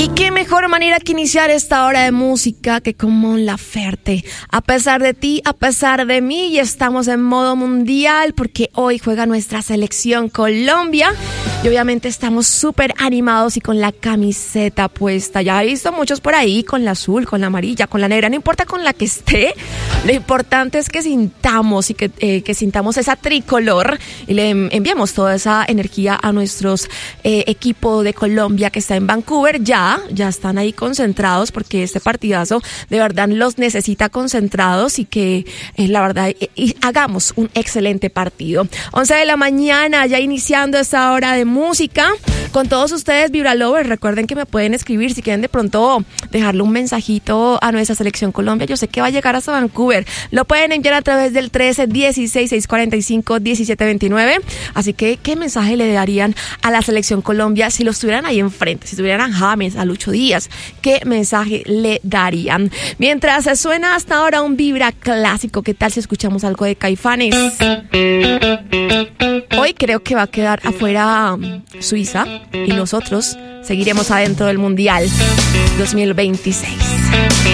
Y qué mejor manera que iniciar esta hora de música que con Mon Laferte. A pesar de ti, a pesar de mí, y estamos en modo mundial porque hoy juega nuestra selección Colombia. Y obviamente estamos súper animados y con la camiseta puesta. Ya he visto muchos por ahí con la azul, con la amarilla, con la negra, no importa con la que esté. Lo importante es que sintamos y que sintamos esa tricolor y le enviamos toda esa energía a nuestros equipo de Colombia que está en Vancouver. Ya están ahí concentrados porque este partidazo de verdad los necesita concentrados y que la verdad hagamos un excelente partido. 11 de la mañana, ya iniciando esta hora de música con todos ustedes, Vibra Lovers. Recuerden que me pueden escribir si quieren de pronto dejarle un mensajito a nuestra selección Colombia. Yo sé que va a llegar hasta Vancouver. Lo pueden enviar a través del 13-16-645-1729. Así que, ¿qué mensaje le darían a la selección Colombia si lo estuvieran ahí enfrente? Si tuvieran a James, a Lucho Díaz, ¿qué mensaje le darían? Mientras suena hasta ahora un Vibra clásico, ¿qué tal si escuchamos algo de Caifanes? Hoy creo que va a quedar afuera Suiza y nosotros seguiremos adentro del Mundial 2026.